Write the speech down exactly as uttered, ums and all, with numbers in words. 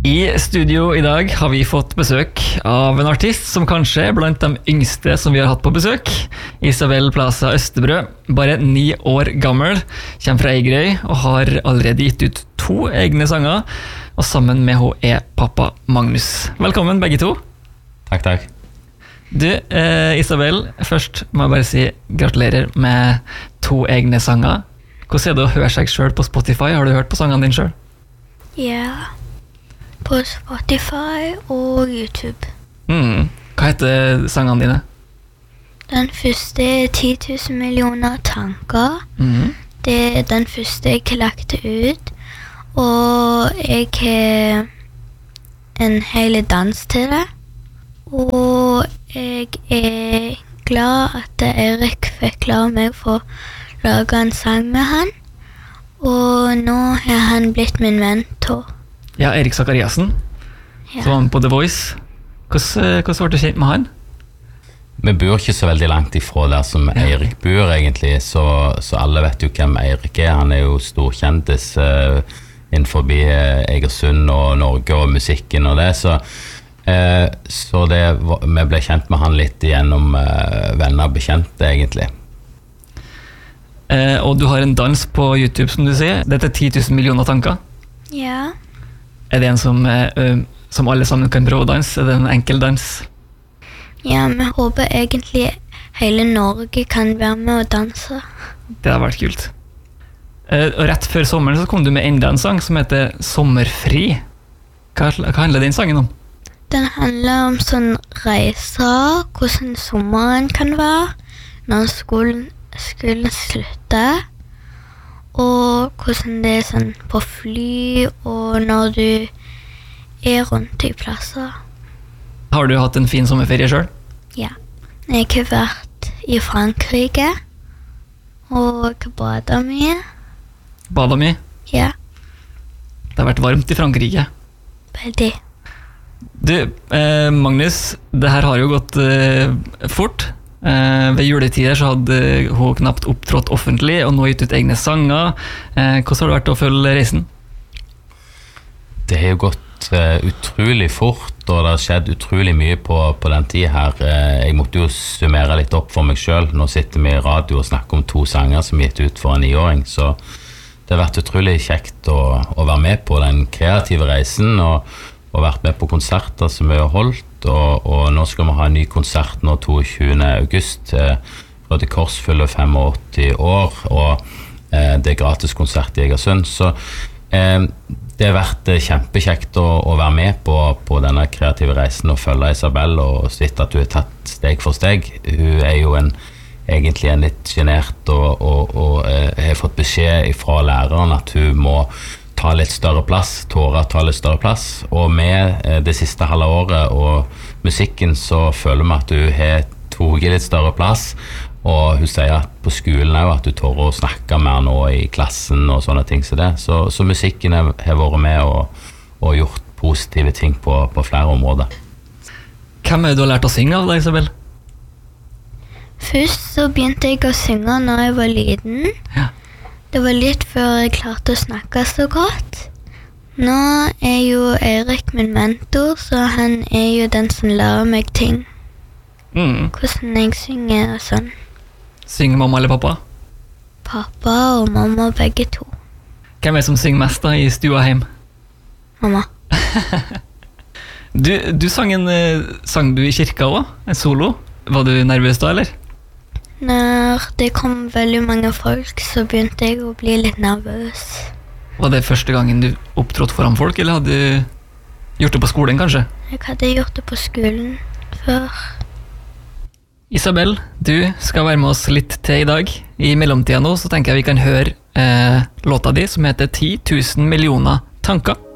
I studio I dag har vi fått besøk av en artist som kanskje er blant de yngste som vi har hatt på besøk. Isabel Plaza Østebrø, bare ni år gammel, kommer fra Eigerøy og har allerede gitt ut to egne sanger, og sammen med henne er pappa Magnus. Velkommen begge to. Takk, takk. Du, eh, Isabel, først må jeg bare si gratulerer med to egne sanger. Hvordan er det å høre seg selv på Spotify? Har du hørt på sangene dine selv? Ja, på Spotify og YouTube. Mm. Hva heter sangene dine? Den første er ti tusen millioner tanker. Mm. Det er den første jeg lagte ut. Og jeg har en hel dans til det. Og jeg er glad at Erik fikk la meg få lage en sang med han. Og nå har han blitt min mentor. Ja, Erik Zakariasen, Ja. som var med på The Voice. Hvordan, hvordan ble du kjent med han? Vi bor ikke så veldig langt ifra der som Eirik bor egentlig, så, så alle vet jo hvem Eirik er. Han er jo storkjendis uh, innenfor uh, Egersund og Norge og musikken og det, så, uh, så det, vi ble kjent med han litt gjennom uh, venner og bekjente egentlig. Eh, og du har en dans på YouTube, som du sier. Dette er ti tusen millioner tanker. Ja. Er det en som, eh, ø, som alle sammen kan prøve å danse? Er det en enkel dans? Ja, vi håper egentlig hele Norge kan være med å danse. Det har vært kult. Eh, og rett før sommeren så kom du med enda en sang som heter Sommerfri. Hva, hva handler den sangen om? Den handler om sånn reiser, hvordan sommeren kan være, når skolen, skolen slutter, og hvordan det er sånn på fly, og når du er rundt i plasser. Har du hatt en fin sommerferie selv? Ja. Jeg har vært i Frankrike, og badet mye. Badet mye? Ja, Det har vært varmt i Frankrike. veldig. Du, eh, Magnus, det her har jo gått eh, fort. Eh, ved juletider så hadde hun knapt opptrådt offentlig, og nå gitt ut egne sanger. Eh, hvordan har det vært å følge reisen? Det har jo gått uh, utrolig fort, og det har skjedd utrolig mye på, på den tiden her. Uh, jeg måtte jo summere litt opp for meg selv. Nå sitter vi i radio og snakker om to sanger som er gitt ut for en niåring, så det har vært utrolig kjekt å, å være med på den kreative reisen, og, og vært med på konserter som vi har holdt, og, og nå skal vi ha en ny konsert nå toogtyvende august. Uh, Røde Kors fyller åttifem år, og uh, det er gratis konsert i Egersund, så uh, det har vært kjempekjekt å, å være med på, på denne kreative reisen og følge Isabel og sitte at hun har tatt steg for steg. Hun er jo en, egentlig en litt genert og, og, og eh, har fått beskjed fra læreren at hun må ta litt større plass, tåre ta litt større plass. Og med eh, det siste halve året og musikken så føler vi at hun har tatt litt større plass. Og hun sier at på skolen er jo at du tør å snakke mer nå i klassen og sånne ting som det. Så, så musikken har, har vært med og, og gjort positive ting på, på flere områder. Hvem er det du har lært å synge av da, Isabel? Først så begynte jeg å synge når jeg var liten. Ja. Det var litt før jeg klarte å snakke så godt. Nå er jo Erik min mentor, så han er jo den som lærer meg ting. Mm. Hvordan jeg synger og sånn. Synger mamma eller pappa? Pappa og mamma begge to. Hvem er det som synger mest da i stua hjem? Mamma. Du, du sang en eh, sang du i kirka også, en solo. Var du nervøs da, eller? Når det kom veldig mange folk, så begynte jeg å bli litt nervøs. Var det første gangen du opptrådte foran folk, eller hadde du gjort det på skolen kanskje? Jeg hadde gjort det på skolen før. Isabel, du skal være med oss litt til i dag. I mellomtiden nå så tenker jeg vi kan høre eh, låta di som heter ti tusen millioner tanker.